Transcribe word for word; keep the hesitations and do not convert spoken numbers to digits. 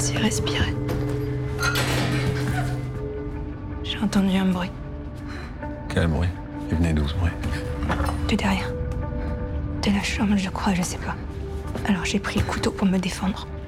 s'il respirait. J'ai entendu un bruit. Quel bruit? Il venait d'où ce bruit? De derrière. De la chambre, je crois, je sais pas. Alors j'ai pris le couteau pour me défendre.